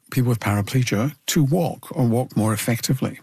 people with paraplegia to walk or walk more effectively.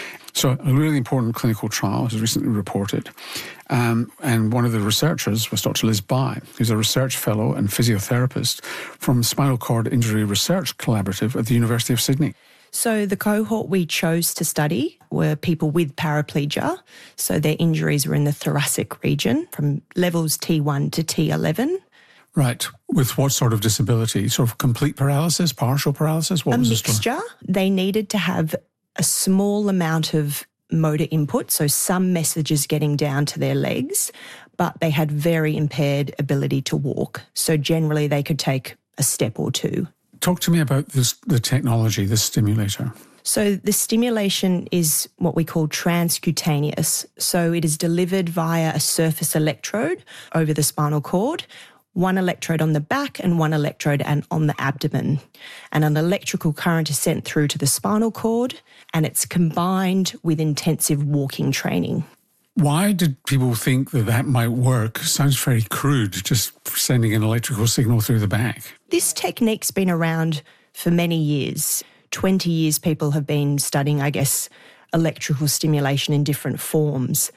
So a really important clinical trial was recently reported. And one of the researchers was Dr. Liz Bai, who's a research fellow and physiotherapist from Spinal Cord Injury Research Collaborative at the University of Sydney. So the cohort we chose to study were people with paraplegia. So their injuries were in the thoracic region from levels T1 to T11. Right. With what sort of disability? Sort of complete paralysis, partial paralysis? What was the story? A mixture. They needed to have a small amount of motor input, so some messages getting down to their legs, but they had very impaired ability to walk. So generally they could take a step or two. Talk to me about the technology, the stimulator. So the stimulation is what we call transcutaneous. So it is delivered via a surface electrode over the spinal cord, one electrode on the back and one electrode on the abdomen. And an electrical current is sent through to the spinal cord, and it's combined with intensive walking training. Why did people think that might work? Sounds very crude, just sending an electrical signal through the back. This technique's been around for many years. 20 years people have been studying, I guess, electrical stimulation in different forms.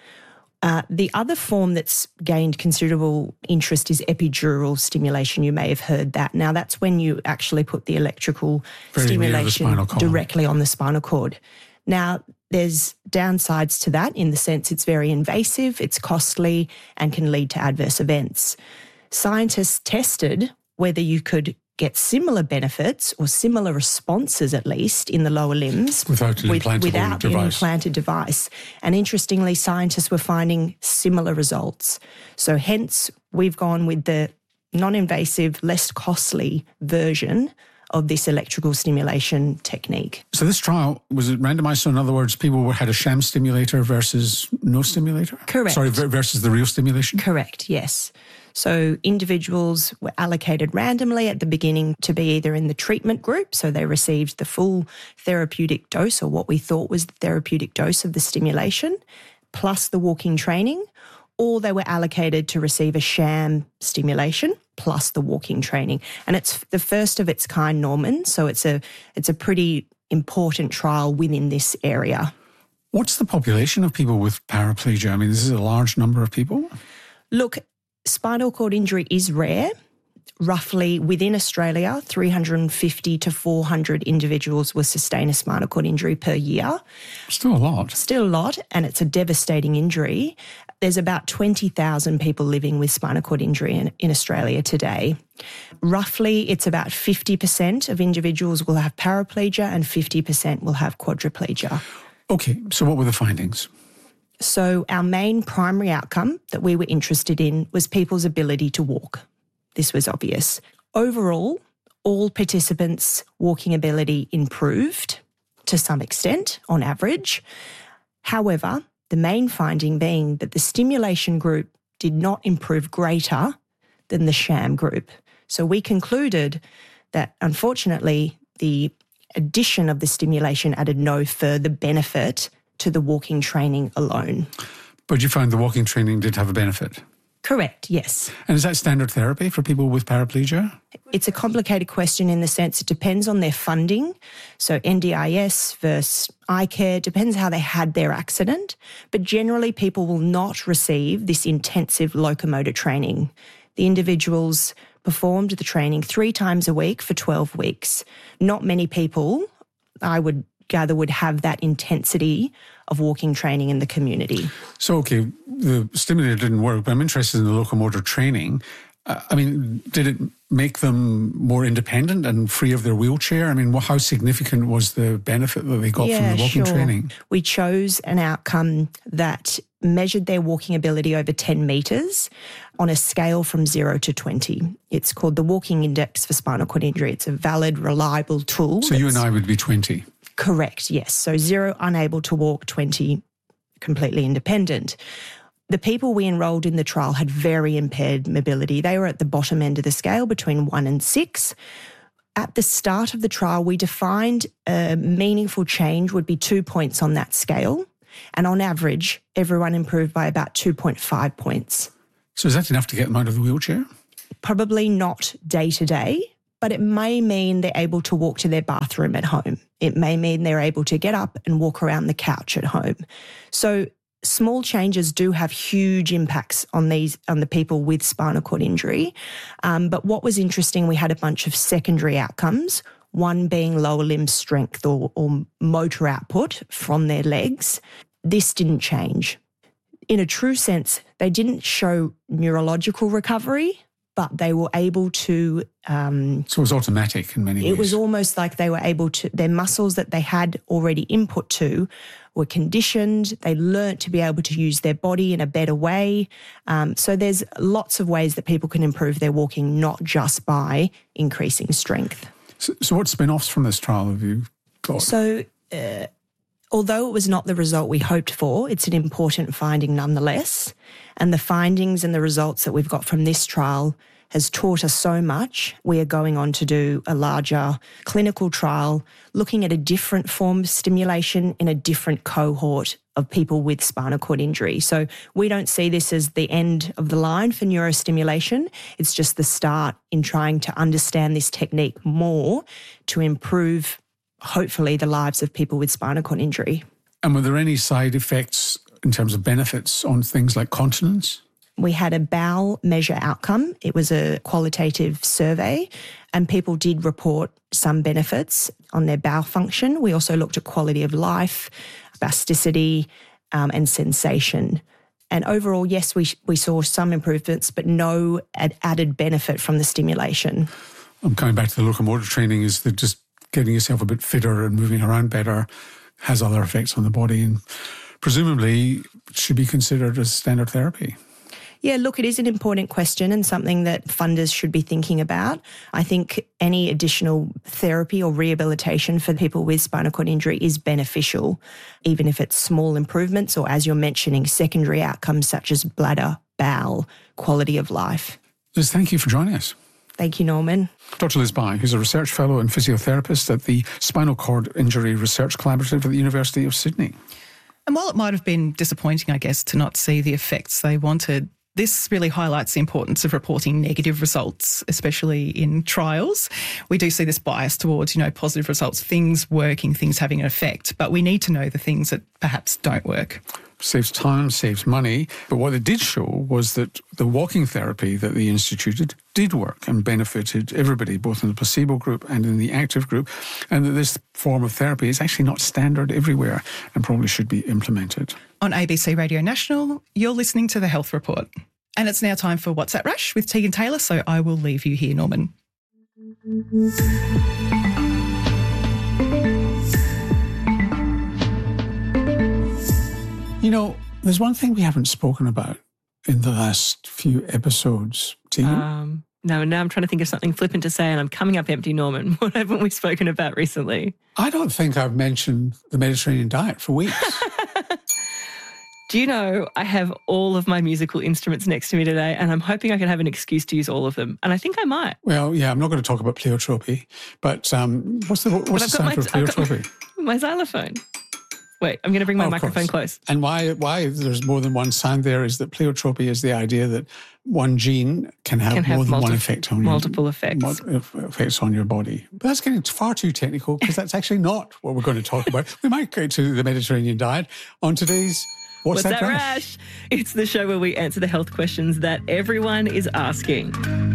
The other form that's gained considerable interest is epidural stimulation. You may have heard that. Now, that's when you actually put the electrical stimulation directly on the spinal cord. Now, there's downsides to that in the sense it's very invasive, it's costly, and can lead to adverse events. Scientists tested whether you could get similar benefits or similar responses, at least, in the lower limbs without an implanted device. And interestingly, scientists were finding similar results. So hence, we've gone with the non-invasive, less costly version of this electrical stimulation technique. So this trial, was it randomized? So in other words, people had a sham stimulator versus no stimulator? Correct. Sorry, versus the real stimulation? Correct, yes. So individuals were allocated randomly at the beginning to be either in the treatment group, so they received the full therapeutic dose, or what we thought was the therapeutic dose of the stimulation, plus the walking training, or they were allocated to receive a sham stimulation plus the walking training. And it's the first of its kind, Norman, so it's a pretty important trial within this area. What's the population of people with paraplegia? I mean, this is a large number of people? Look, spinal cord injury is rare. Roughly within Australia, 350 to 400 individuals will sustain a spinal cord injury per year. Still a lot. Still a lot, and it's a devastating injury. There's about 20,000 people living with spinal cord injury in Australia today. Roughly, it's about 50% of individuals will have paraplegia and 50% will have quadriplegia. Okay, so what were the findings? So our main primary outcome that we were interested in was people's ability to walk. This was obvious. Overall, all participants' walking ability improved to some extent, on average. However, the main finding being that the stimulation group did not improve greater than the sham group. So we concluded that, unfortunately, the addition of the stimulation added no further benefit to the walking training alone. But you found the walking training did have a benefit? Correct, yes. And is that standard therapy for people with paraplegia? It's a complicated question in the sense it depends on their funding. So NDIS versus iCare, depends how they had their accident. But generally, people will not receive this intensive locomotor training. The individuals performed the training 3 times a week for 12 weeks. Not many people, I would gather, would have that intensity of walking training in the community. So, okay, the stimulator didn't work, but I'm interested in the locomotor training. I mean, did it make them more independent and free of their wheelchair? I mean, how significant was the benefit that they got from the walking training? We chose an outcome that measured their walking ability over 10 metres on a scale from 0 to 20. It's called the Walking Index for Spinal Cord Injury. It's a valid, reliable tool. So you and I would be 20? Correct, yes. So 0, unable to walk, 20, completely independent. The people we enrolled in the trial had very impaired mobility. They were at the bottom end of the scale, between 1 and 6. At the start of the trial, we defined a meaningful change would be 2 points on that scale. And on average, everyone improved by about 2.5 points. So is that enough to get them out of the wheelchair? Probably not day to day, but it may mean they're able to walk to their bathroom at home. It may mean they're able to get up and walk around the couch at home. So small changes do have huge impacts on the people with spinal cord injury. But what was interesting, we had a bunch of secondary outcomes, one being lower limb strength or motor output from their legs. This didn't change. In a true sense, they didn't show neurological recovery, but they were able to... so it was automatic in many ways. It was almost like they were able to... Their muscles that they had already input to were conditioned. They learnt to be able to use their body in a better way. So there's lots of ways that people can improve their walking, not just by increasing strength. So what spin-offs from this trial have you got? So although it was not the result we hoped for, it's an important finding nonetheless. And the findings and the results that we've got from this trial has taught us so much. We are going on to do a larger clinical trial looking at a different form of stimulation in a different cohort of people with spinal cord injury. So we don't see this as the end of the line for neurostimulation. It's just the start in trying to understand this technique more to improve, hopefully, the lives of people with spinal cord injury. And were there any side effects in terms of benefits on things like continence? We had a bowel measure outcome. It was a qualitative survey and people did report some benefits on their bowel function. We also looked at quality of life, spasticity, and sensation. And overall, yes, we saw some improvements, but no added benefit from the stimulation. I'm coming back to the locomotor training, is that just getting yourself a bit fitter and moving around better has other effects on the body and presumably should be considered as standard therapy. Yeah, look, it is an important question and something that funders should be thinking about. I think any additional therapy or rehabilitation for people with spinal cord injury is beneficial, even if it's small improvements or, as you're mentioning, secondary outcomes such as bladder, bowel, quality of life. Liz, thank you for joining us. Thank you, Norman. Dr. Liz Bai, who's a research fellow and physiotherapist at the Spinal Cord Injury Research Collaborative at the University of Sydney. And while it might have been disappointing, I guess, to not see the effects they wanted, this really highlights the importance of reporting negative results, especially in trials. We do see this bias towards, positive results, things working, things having an effect, but we need to know the things that perhaps don't work. Saves time, saves money. But what it did show was that the walking therapy that they instituted did work and benefited everybody, both in the placebo group and in the active group, and that this form of therapy is actually not standard everywhere and probably should be implemented. On ABC Radio National, you're listening to The Health Report. And it's now time for What's That Rash with Tegan Taylor, so I will leave you here, Norman. There's one thing we haven't spoken about in the last few episodes, Tegan. No, now I'm trying to think of something flippant to say and I'm coming up empty, Norman. What haven't we spoken about recently? I don't think I've mentioned the Mediterranean diet for weeks. Do you know, I have all of my musical instruments next to me today and I'm hoping I can have an excuse to use all of them. And I think I might. Well, yeah, I'm not going to talk about pleiotropy, but what's the sound for pleiotropy? My xylophone. Wait, I'm going to bring my microphone close. And why there's more than one sound there is that pleiotropy is the idea that one gene can have more than one effect on multiple effects on your body. But that's getting far too technical because that's actually not what we're going to talk about. We might go to the Mediterranean diet on today's What's That Rash? It's the show where we answer the health questions that everyone is asking.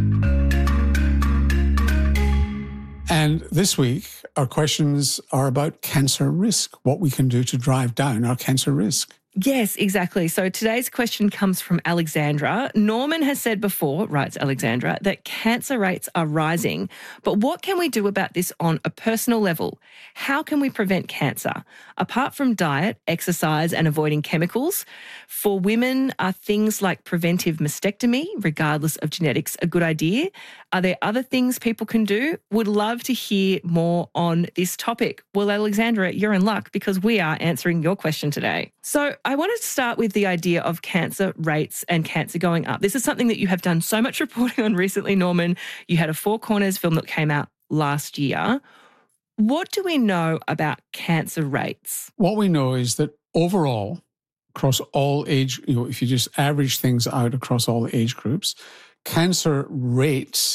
And this week, our questions are about cancer risk, what we can do to drive down our cancer risk. Yes, exactly. So today's question comes from Alexandra. Norman has said before, writes Alexandra, that cancer rates are rising. But what can we do about this on a personal level? How can we prevent cancer? Apart from diet, exercise and avoiding chemicals, for women, are things like preventive mastectomy, regardless of genetics, a good idea? Are there other things people can do? Would love to hear more on this topic. Well, Alexandra, you're in luck because we are answering your question today. So I wanted to start with the idea of cancer rates and cancer going up. This is something that you have done so much reporting on recently, Norman. You had a Four Corners film that came out last year. What do we know about cancer rates? What we know is that overall, across all age, if you just average things out across all age groups, cancer rates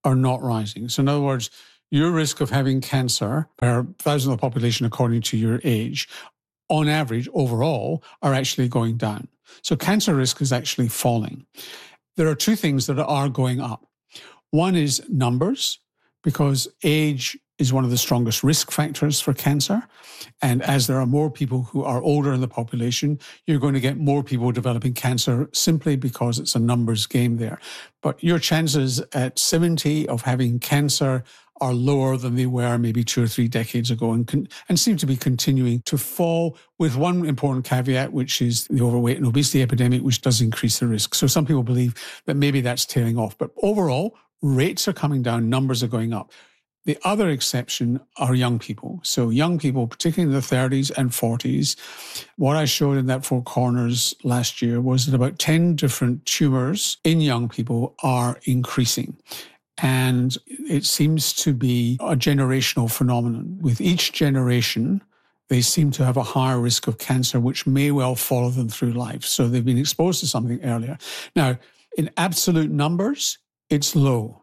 are not rising. So in other words, your risk of having cancer per 1,000 of the population according to your age, on average, overall, are actually going down. So cancer risk is actually falling. There are two things that are going up. One is numbers, because age is one of the strongest risk factors for cancer. And as there are more people who are older in the population, you're going to get more people developing cancer simply because it's a numbers game there. But your chances at 70 of having cancer are lower than they were maybe 2 or 3 decades ago and seem to be continuing to fall, with one important caveat, which is the overweight and obesity epidemic, which does increase the risk. So some people believe that maybe that's tailing off. But overall, rates are coming down, numbers are going up. The other exception are young people. So young people, particularly in the 30s and 40s, what I showed in that Four Corners last year was that about 10 different tumours in young people are increasing. And it seems to be a generational phenomenon. With each generation, they seem to have a higher risk of cancer, which may well follow them through life. So they've been exposed to something earlier. Now, in absolute numbers, it's low.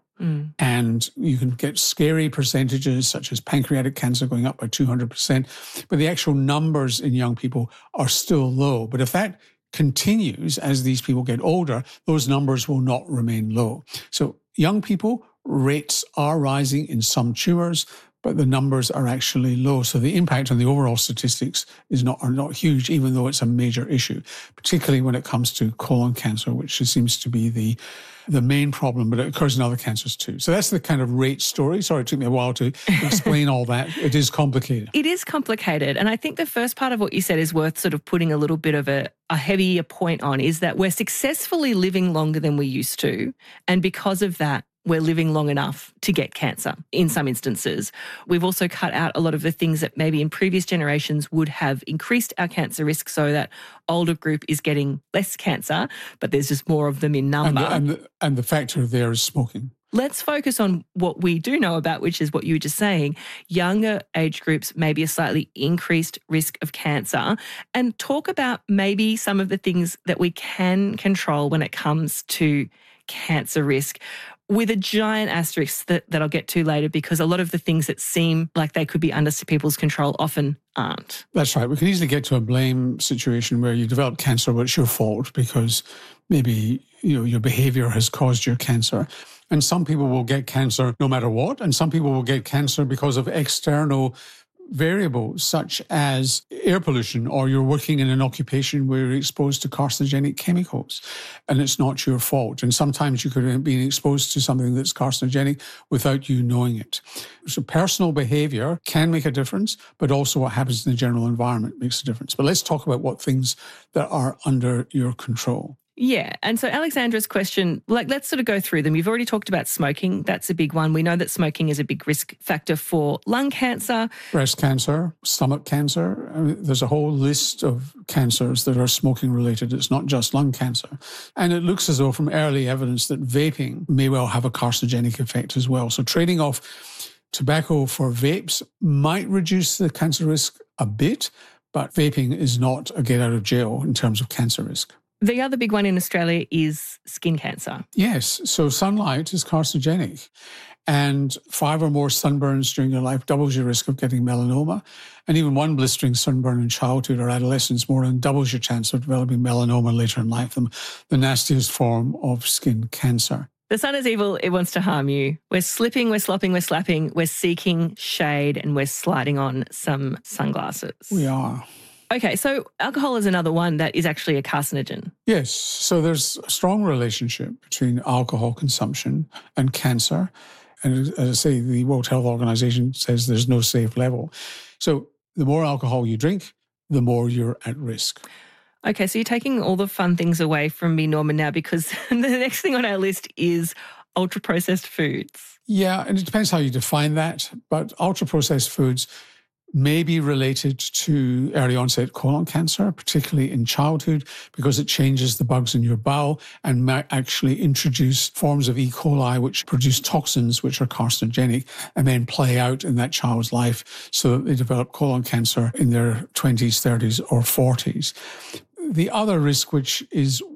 And you can get scary percentages such as pancreatic cancer going up by 200%, but the actual numbers in young people are still low. But if that continues as these people get older, those numbers will not remain low. So young people, rates are rising in some tumours, but the numbers are actually low. So the impact on the overall statistics are not huge, even though it's a major issue, particularly when it comes to colon cancer, which seems to be the main problem, but it occurs in other cancers too. So that's the kind of rate story. Sorry, it took me a while to explain all that. It is complicated. It is complicated. And I think the first part of what you said is worth sort of putting a little bit of a heavier point on, is that we're successfully living longer than we used to. And because of that, we're living long enough to get cancer in some instances. We've also cut out a lot of the things that maybe in previous generations would have increased our cancer risk, so that older group is getting less cancer, but there's just more of them in number. And the factor there is smoking. Let's focus on what we do know about, which is what you were just saying. Younger age groups, maybe a slightly increased risk of cancer, and talk about maybe some of the things that we can control when it comes to cancer risk, with a giant asterisk that I'll get to later, because a lot of the things that seem like they could be under people's control often aren't. That's right. We can easily get to a blame situation where you develop cancer, but it's your fault because maybe your behaviour has caused your cancer. And some people will get cancer no matter what, and some people will get cancer because of external variables such as air pollution, or you're working in an occupation where you're exposed to carcinogenic chemicals and it's not your fault. And sometimes you could have been exposed to something that's carcinogenic without you knowing it. So personal behavior can make a difference, but also what happens in the general environment makes a difference. But let's talk about what things that are under your control. Yeah. And so Alexandra's question, let's sort of go through them. You've already talked about smoking. That's a big one. We know that smoking is a big risk factor for lung cancer. Breast cancer, stomach cancer. I mean, there's a whole list of cancers that are smoking related. It's not just lung cancer. And it looks as though from early evidence that vaping may well have a carcinogenic effect as well. So trading off tobacco for vapes might reduce the cancer risk a bit, but vaping is not a get out of jail in terms of cancer risk. The other big one in Australia is skin cancer. Yes. So sunlight is carcinogenic. And 5 or more sunburns during your life doubles your risk of getting melanoma. And even one blistering sunburn in childhood or adolescence more than doubles your chance of developing melanoma later in life, the nastiest form of skin cancer. The sun is evil. It wants to harm you. We're slipping, we're slopping, we're slapping, we're seeking shade, and we're sliding on some sunglasses. We are. Okay, so alcohol is another one that is actually a carcinogen. Yes, so there's a strong relationship between alcohol consumption and cancer. And as I say, the World Health Organization says there's no safe level. So the more alcohol you drink, the more you're at risk. Okay, so you're taking all the fun things away from me, Norman, now, because the next thing on our list is ultra-processed foods. Yeah, and it depends how you define that, but ultra-processed foods may be related to early onset colon cancer, particularly in childhood, because it changes the bugs in your bowel and might actually introduce forms of E. coli which produce toxins which are carcinogenic and then play out in that child's life so that they develop colon cancer in their 20s, 30s or 40s. The other risk, which is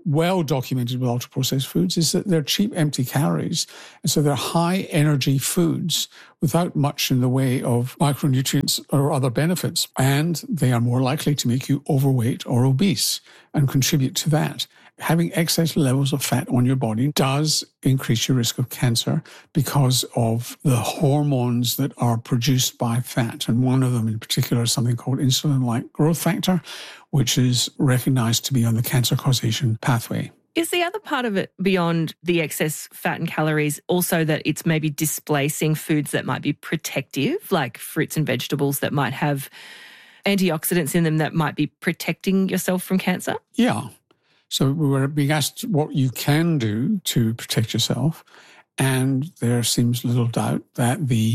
well documented with ultra-processed foods is that they're cheap, empty calories. And so they're high-energy foods without much in the way of micronutrients or other benefits. And they are more likely to make you overweight or obese and contribute to that. Having excess levels of fat on your body does increase your risk of cancer because of the hormones that are produced by fat. And one of them in particular is something called insulin-like growth factor, which is recognized to be on the cancer causation pathway. Is the other part of it, beyond the excess fat and calories, also that it's maybe displacing foods that might be protective, like fruits and vegetables that might have antioxidants in them that might be protecting yourself from cancer? Yeah. So we were being asked what you can do to protect yourself, and there seems little doubt that the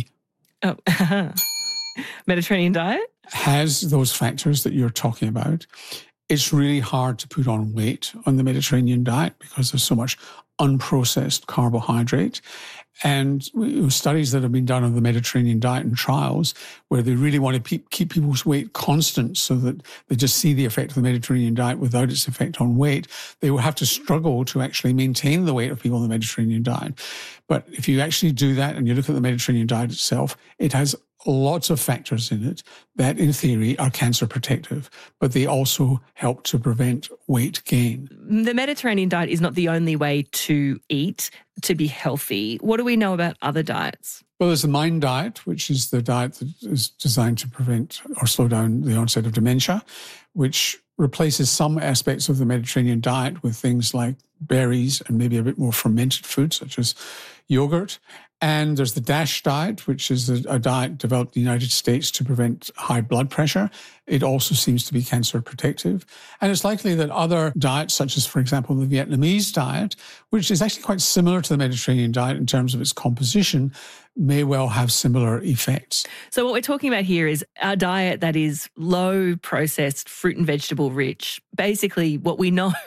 Mediterranean diet has those factors that you're talking about. It's really hard to put on weight on the Mediterranean diet because there's so much unprocessed carbohydrate. And studies that have been done on the Mediterranean diet and trials where they really want to keep people's weight constant so that they just see the effect of the Mediterranean diet without its effect on weight, they will have to struggle to actually maintain the weight of people on the Mediterranean diet. But if you actually do that and you look at the Mediterranean diet itself, it has lots of factors in it that, in theory, are cancer protective, but they also help to prevent weight gain. The Mediterranean diet is not the only way to eat to be healthy. What do we know about other diets? Well, there's the MIND diet, which is the diet that is designed to prevent or slow down the onset of dementia, which replaces some aspects of the Mediterranean diet with things like berries and maybe a bit more fermented foods, such as yogurt. And there's the DASH diet, which is a diet developed in the United States to prevent high blood pressure. It also seems to be cancer protective. And it's likely that other diets, such as, for example, the Vietnamese diet, which is actually quite similar to the Mediterranean diet in terms of its composition, may well have similar effects. So what we're talking about here is a diet that is low processed, fruit and vegetable rich. Basically, what we know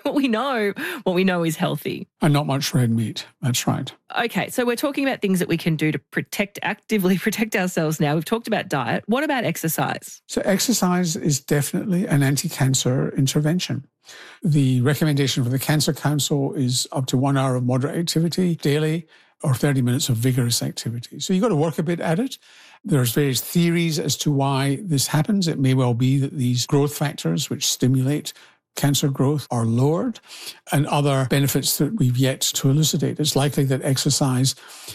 is healthy. And not much red meat. That's right. Okay, so we're talking about things that we can do to actively protect ourselves now. We've talked about diet. What about exercise? So exercise is definitely an anti-cancer intervention. The recommendation for the Cancer Council is up to 1 hour of moderate activity daily or 30 minutes of vigorous activity. So you've got to work a bit at it. There's various theories as to why this happens. It may well be that these growth factors which stimulate cancer growth are lowered and other benefits that we've yet to elucidate. It's likely that exercise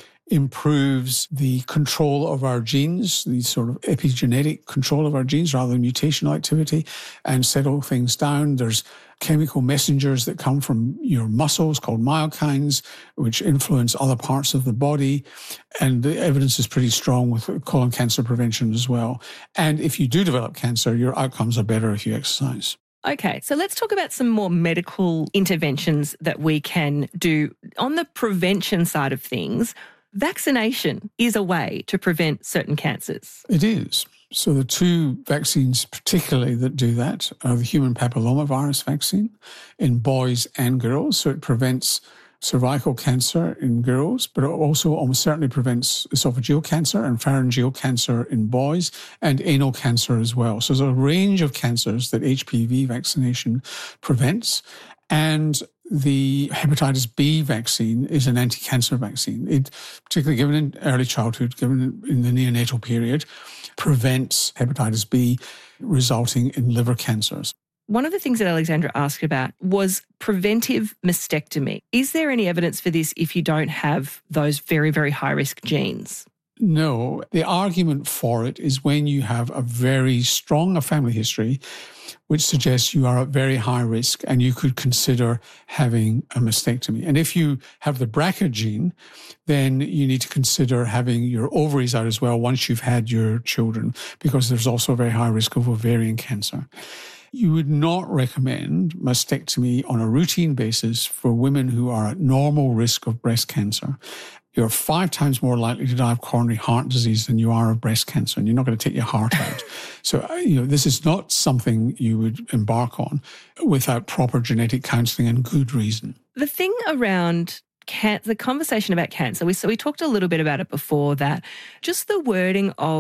improves the control of our genes, the sort of epigenetic control of our genes rather than mutational activity, and settle things down. There's chemical messengers that come from your muscles called myokines, which influence other parts of the body. And the evidence is pretty strong with colon cancer prevention as well. And if you do develop cancer, your outcomes are better if you exercise. Okay, so let's talk about some more medical interventions that we can do. On the prevention side of things, vaccination is a way to prevent certain cancers. It is. So the two vaccines particularly that do that are the human papillomavirus vaccine in boys and girls. So it prevents cervical cancer in girls, but it also almost certainly prevents esophageal cancer and pharyngeal cancer in boys and anal cancer as well. So there's a range of cancers that HPV vaccination prevents. And the hepatitis B vaccine is an anti-cancer vaccine. It, particularly given in early childhood, given in the neonatal period, prevents hepatitis B resulting in liver cancers. One of the things that Alexandra asked about was preventive mastectomy. Is there any evidence for this if you don't have those very, very high-risk genes? No. The argument for it is when you have a very strong family history, which suggests you are at very high risk and you could consider having a mastectomy. And if you have the BRCA gene, then you need to consider having your ovaries out as well once you've had your children, because there's also a very high risk of ovarian cancer. You would not recommend mastectomy on a routine basis for women who are at normal risk of breast cancer. You're 5 times more likely to die of coronary heart disease than you are of breast cancer, and you're not going to take your heart out. So, this is not something you would embark on without proper genetic counselling and good reason. The thing around the conversation about cancer, we talked a little bit about it before, that just the wording of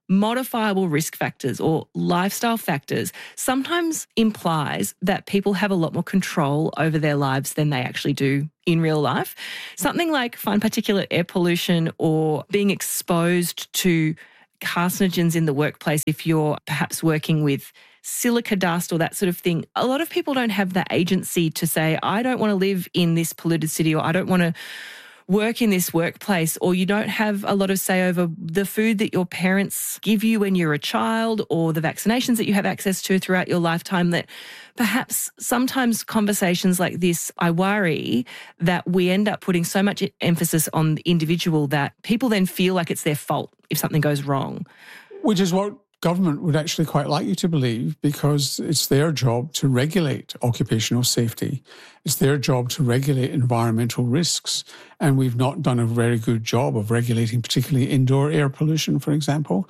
modifiable risk factors or lifestyle factors sometimes implies that people have a lot more control over their lives than they actually do in real life. Something like fine particulate air pollution or being exposed to carcinogens in the workplace, if you're perhaps working with silica dust or that sort of thing, a lot of people don't have the agency to say, I don't want to live in this polluted city, or I don't want to work in this workplace, or you don't have a lot of say over the food that your parents give you when you're a child or the vaccinations that you have access to throughout your lifetime. That perhaps sometimes conversations like this, I worry that we end up putting so much emphasis on the individual that people then feel like it's their fault if something goes wrong. Which is what government would actually quite like you to believe, because it's their job to regulate occupational safety. It's their job to regulate environmental risks. And we've not done a very good job of regulating, particularly indoor air pollution, for example.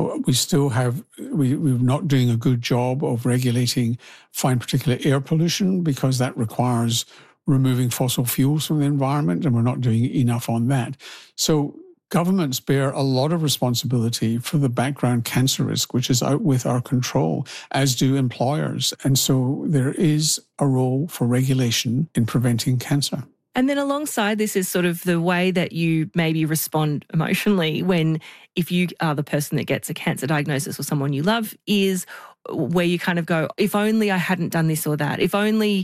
We're not doing a good job of regulating fine particulate air pollution, because that requires removing fossil fuels from the environment, and we're not doing enough on that. So governments bear a lot of responsibility for the background cancer risk, which is out with our control, as do employers. And so there is a role for regulation in preventing cancer. And then alongside this is sort of the way that you maybe respond emotionally when, if you are the person that gets a cancer diagnosis or someone you love, is where you kind of go, if only I hadn't done this or that, if only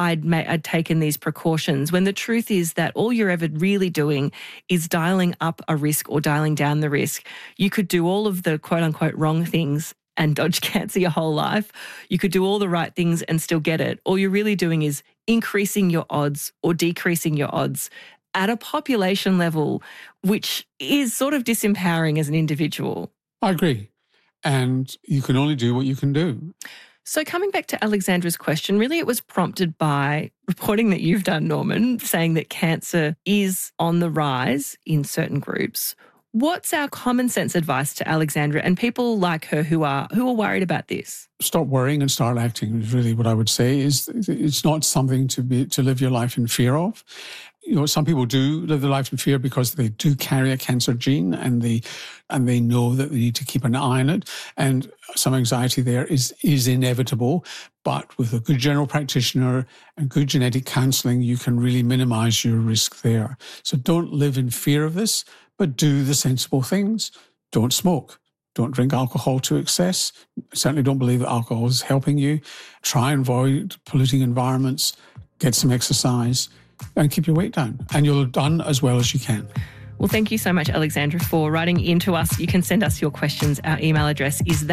I'd taken these precautions, when the truth is that all you're ever really doing is dialing up a risk or dialing down the risk. You could do all of the quote unquote wrong things and dodge cancer your whole life. You could do all the right things and still get it. All you're really doing is increasing your odds or decreasing your odds at a population level, which is sort of disempowering as an individual. I agree. And you can only do what you can do. So coming back to Alexandra's question, really it was prompted by reporting that you've done, Norman, saying that cancer is on the rise in certain groups. What's our common sense advice to Alexandra and people like her who are worried about this? Stop worrying and start acting is really what I would say. It's not something to live your life in fear of. You know, some people do live their life in fear because they do carry a cancer gene and they know that they need to keep an eye on it. And some anxiety there is inevitable. But with a good general practitioner and good genetic counselling, you can really minimise your risk there. So don't live in fear of this, but do the sensible things. Don't smoke. Don't drink alcohol to excess. Certainly don't believe that alcohol is helping you. Try and avoid polluting environments. Get some exercise and keep your weight down. And you'll have done as well as you can. Well, thank you so much, Alexandra, for writing into us. You can send us your questions. Our email address is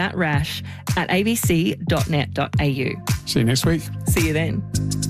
thatrash@abc.net.au. See you next week. See you then.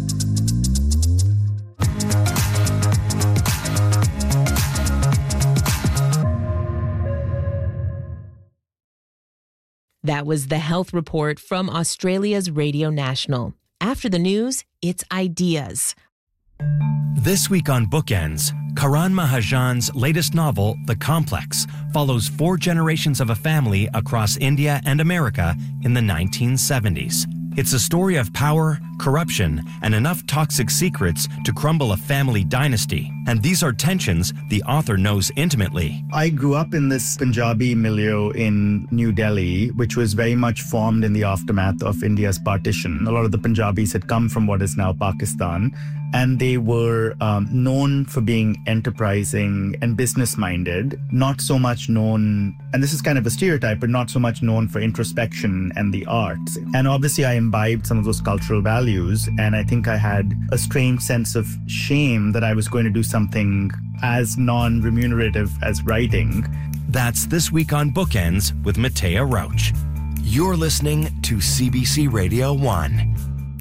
That was the Health Report from Australia's Radio National. After the news, it's ideas. This week on Bookends, Karan Mahajan's latest novel, The Complex, follows 4 generations of a family across India and America in the 1970s. It's a story of power, corruption, and enough toxic secrets to crumble a family dynasty. And these are tensions the author knows intimately. I grew up in this Punjabi milieu in New Delhi, which was very much formed in the aftermath of India's partition. A lot of the Punjabis had come from what is now Pakistan, and they were known for being enterprising and business-minded, not so much known, and this is kind of a stereotype, but not so much known for introspection and the arts. And obviously I imbibed some of those cultural values, and I think I had a strange sense of shame that I was going to do something as non-remunerative as writing. That's This Week on Bookends with Matea Roach. You're listening to CBC Radio 1.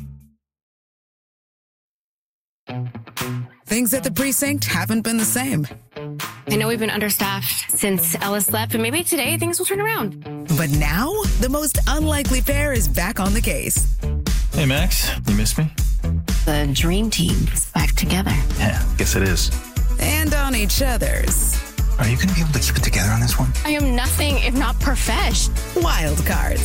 Things at the precinct haven't been the same. I know we've been understaffed since Ellis left, but maybe today things will turn around. But now, the most unlikely pair is back on the case. Hey, Max, you miss me? The dream team is back together. Yeah, guess it is. And on each other's Are you going to be able to keep it together on this one? I am nothing if not profesh. wild cards.